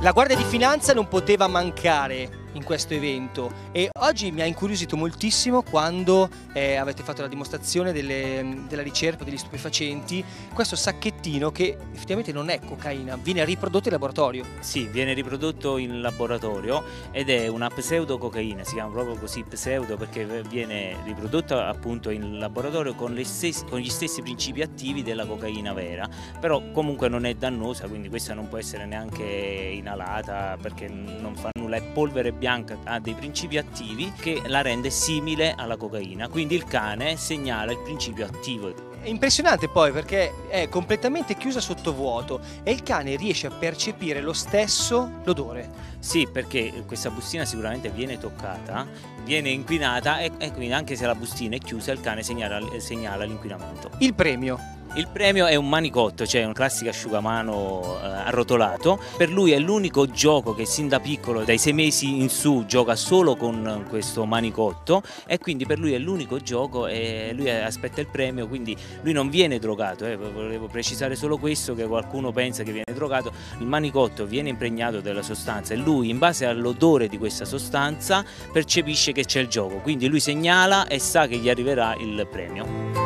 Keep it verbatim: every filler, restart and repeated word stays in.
La Guardia di Finanza non poteva mancare in questo evento e oggi mi ha incuriosito moltissimo quando eh, avete fatto la dimostrazione delle, della ricerca degli stupefacenti, questo sacchettino che effettivamente non è cocaina, viene riprodotto in laboratorio. Sì, viene riprodotto in laboratorio ed è una pseudococaina, si chiama proprio così pseudo perché viene riprodotta appunto in laboratorio con, le stesse, con gli stessi principi attivi della cocaina vera, però comunque non è dannosa, quindi questa non può essere neanche inalata perché non fa nulla, è polvere bianca, ha dei principi attivi che la rende simile alla cocaina, quindi il cane segnala il principio attivo. È impressionante poi perché è completamente chiusa sotto vuoto e il cane riesce a percepire lo stesso l'odore. Sì, perché questa bustina sicuramente viene toccata, viene inquinata e, e quindi anche se la bustina è chiusa il cane segnala, segnala l'inquinamento. Il premio? Il premio è un manicotto, cioè un classico asciugamano eh, arrotolato. Per lui è l'unico gioco che sin da piccolo, dai sei mesi in su, gioca solo con questo manicotto e quindi per lui è l'unico gioco e lui aspetta il premio, quindi lui non viene drogato. Eh. Volevo precisare solo questo, che qualcuno pensa che viene drogato. Il manicotto viene impregnato della sostanza e lui in base all'odore di questa sostanza percepisce che c'è il gioco, quindi lui segnala e sa che gli arriverà il premio.